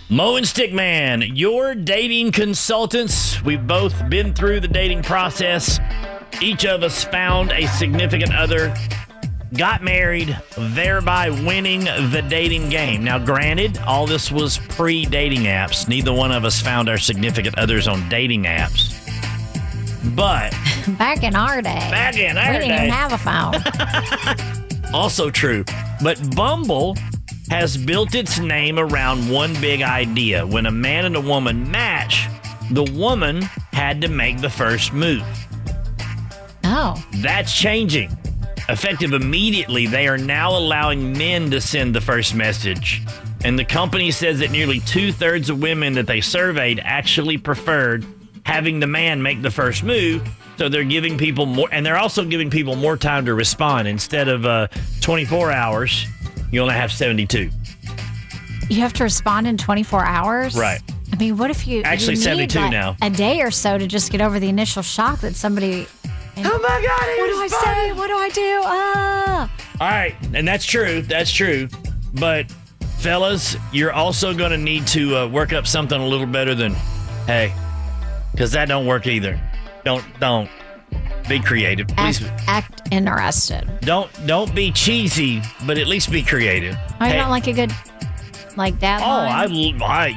Mo and Stickman, your dating consultants. We've both been through the dating process. Each of us found a significant other, got married, thereby winning the dating game. Now, granted, all this was pre-dating apps. Neither one of us found our significant others on dating apps. But back in our day, we didn't even have a phone. Also true. But Bumble has built its name around one big idea. When a man and a woman match, the woman had to make the first move. Oh. That's changing. Effective immediately, they are now allowing men to send the first message. And the company says that nearly 2/3 of women that they surveyed actually preferred having the man make the first move. So they're giving people more, and they're also giving people more time to respond. Instead of 24 hours, you only have 72. You have to respond in 24 hours? Right. I mean, what if you Actually, need 72 now. A day or so to just get over the initial shock that somebody... Oh my God, what do I say? What do I do? All right, and that's true. That's true. But, fellas, you're also going to need to work up something a little better than, hey, because that don't work either. Don't. Be creative. Please. Act interested. Don't be cheesy, but at least be creative. I don't like a good, like that line? I